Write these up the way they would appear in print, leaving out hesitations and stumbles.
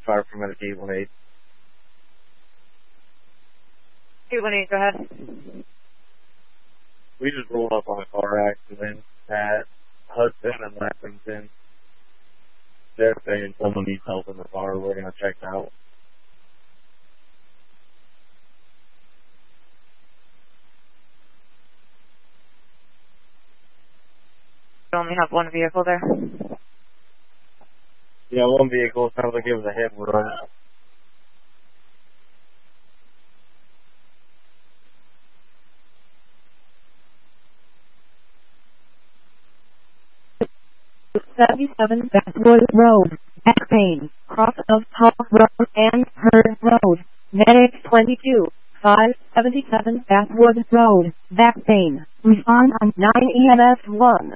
fire from at 818. 818, go ahead. We just rolled up on a car accident at Hudson and Lexington. They're saying someone needs help in the car. We're going to check it out. You only have one vehicle there? Yeah, one vehicle. Sounds like it was a hit and run. '77 Backwood Road, Backpain, cross of Hall Road and Herd Road. Medic 22, 577 Backwood Road, Backpain. Respond on 9 EMS 1.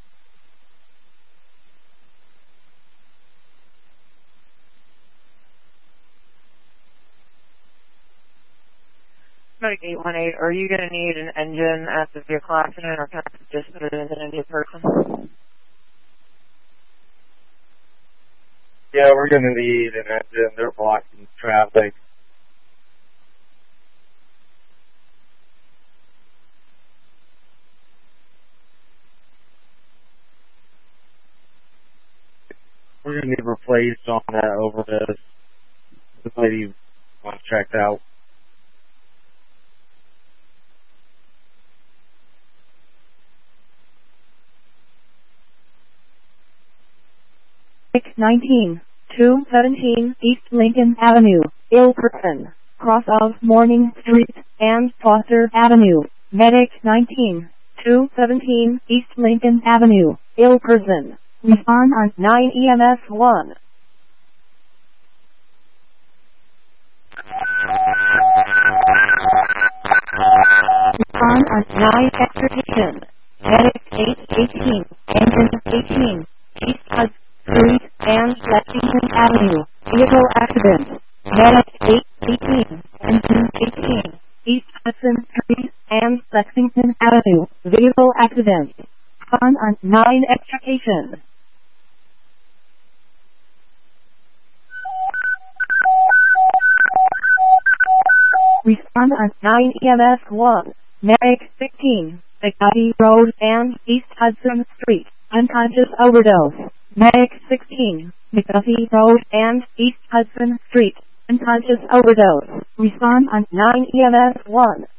Medic 818, are you going to need an engine at the vehicle accident, or can I just put it in an Indian person? Yeah, we're going to need an engine. They're blocking traffic. We're going to need replaced on that overdose. This lady wants checked out. Medic 19, 217 East Lincoln Avenue, ill person, cross of Morning Street and Foster Avenue. Medic 19, 217 East Lincoln Avenue, ill person. Respond on 9 EMS 1. Respond on 9 extrication. Medic 818, engine 18, East Hudson Street and Lexington Avenue, vehicle accident. Medic 818, engine 18, East Hudson Street and Lexington Avenue, vehicle accident. Respond on 9 extrication. Respond on 9 EMS 1. Medic 16, McDuffie Road and East Hudson Street, unconscious overdose. Medic 16, McDuffie Road and East Hudson Street, unconscious overdose. Respond on 9 EMS 1.